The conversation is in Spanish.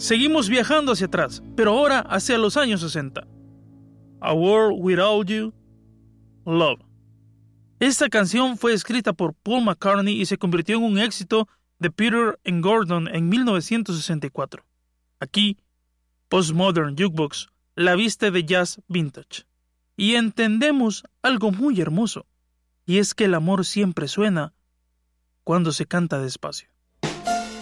Seguimos viajando hacia atrás, pero ahora hacia los años 60. A World Without You, Love. Esta canción fue escrita por Paul McCartney y se convirtió en un éxito de Peter and Gordon en 1964. Aquí, Postmodern Jukebox la viste de jazz vintage. Y entendemos algo muy hermoso, y es que el amor siempre suena cuando se canta despacio.